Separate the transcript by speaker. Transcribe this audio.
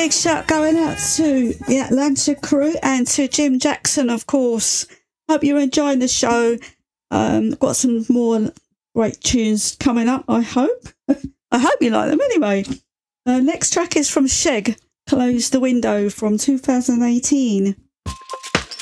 Speaker 1: big shout going out to the Atlanta crew and to Jim Jackson, of course. Hope you're enjoying the show. Got some more great tunes coming up, I hope. I hope you like them anyway. Next track is from Sheg, Close the Window from 2018.